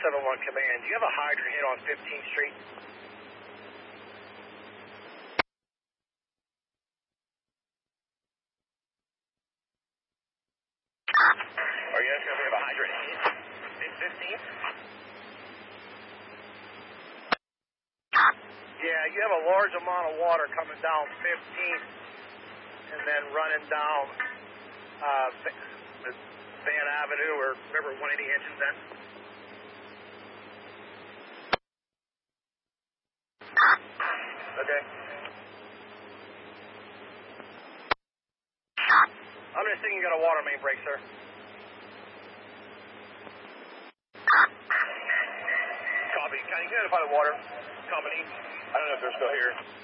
771 Command. Do you have a hydrant hit on 15th Street? Are you asking if we have a hydrant hit in 15th? Yeah, you have a large amount of water coming down 15th and then running down Van Avenue or remember 180 Engine then? Okay. I'm just thinking you got a water main break, sir. Copy. Can you identify the water company? I don't know if they're still here.